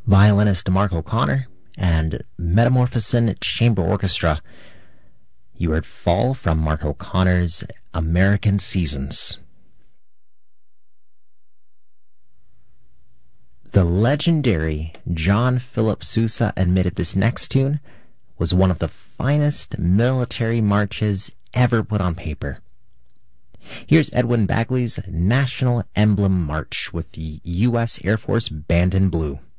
violinist Mark O'Connor, and Metamorphosin Chamber Orchestra. You heard Fall from Mark O'Connor's American Seasons. The legendary John Philip Sousa admitted this next tune was one of the finest military marches ever put on paper. Here's Edwin Bagley's National Emblem March with the U.S. Air Force Band in Blue.